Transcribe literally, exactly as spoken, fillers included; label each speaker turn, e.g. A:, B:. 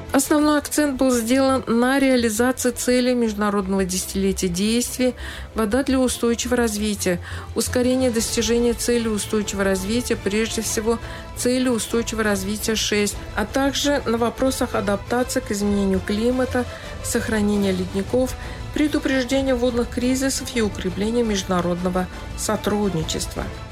A: Основной акцент был сделан на реализации целей Международного десятилетия действий «Вода для устойчивого развития», ускорение достижения цели устойчивого развития, прежде всего цели устойчивого развития шесть, а также на вопросах адаптации к изменению климата, сохранения ледников, предупреждения водных кризисов и укрепления международного сотрудничества.